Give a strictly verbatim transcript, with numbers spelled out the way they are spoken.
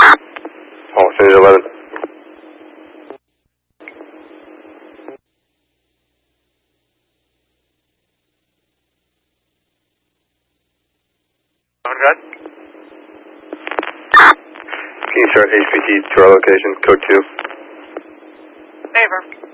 Oh, San eleven. Conrad? Can you start H P T to our location, code two? Favor.